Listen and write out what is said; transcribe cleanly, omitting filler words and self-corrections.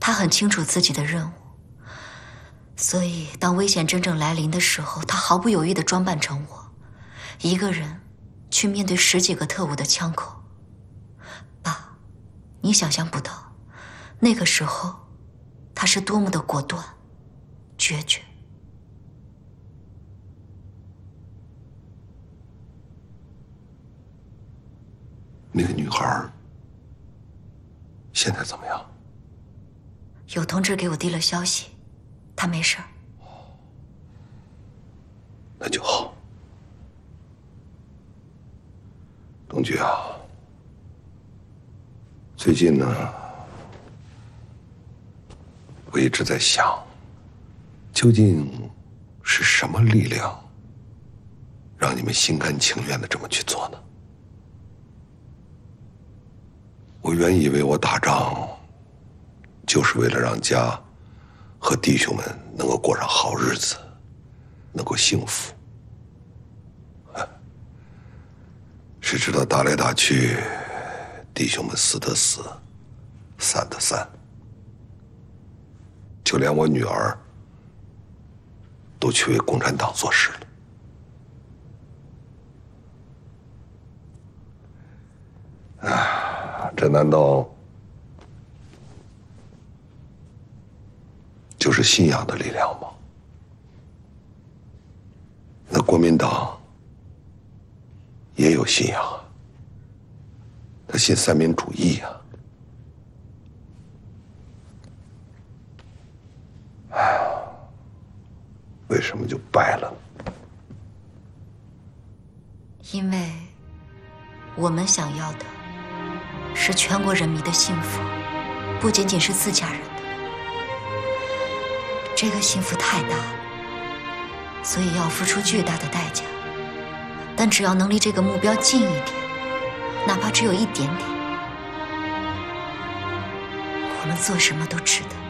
他很清楚自己的任务，所以当危险真正来临的时候，他毫不犹豫地装扮成我，一个人去面对10几个特务的枪口。爸，你想象不到，那个时候他是多么的果断、决绝。 那个女孩现在怎么样？ 有同志给我递了消息，她没事儿。 那就好。东菊啊，最近呢，我一直在想，究竟是什么力量让你们心甘情愿的这么去做呢？我原以为我打仗就是为了让家和弟兄们能够过上好日子，能够幸福。谁知道打来打去，弟兄们死的死，散的散，就连我女儿都去为共产党做事了。这难道就是信仰的力量吗？那国民党也有信仰啊，他信三民主义啊。为什么就败了呢？ 因为我们想要的是全国人民的幸福，不仅仅是自家人的。这个幸福太大了，所以要付出巨大的代价。但只要能离这个目标近一点，哪怕只有一点点，我们做什么都值得。